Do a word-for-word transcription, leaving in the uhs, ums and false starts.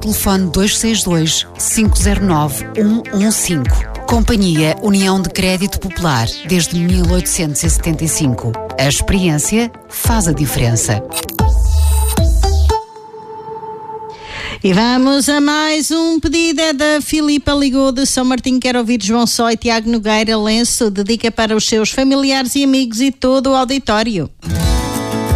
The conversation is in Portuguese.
telefone dois seis dois, cinco zero nove, um um cinco. Companhia União de Crédito Popular, desde mil oitocentos e setenta e cinco. A experiência faz a diferença. E vamos a mais um pedido, é da Filipa, ligou de São Martinho, quer ouvir João Só e Tiago Nogueira, Lenço, dedica para os seus familiares e amigos e todo o auditório.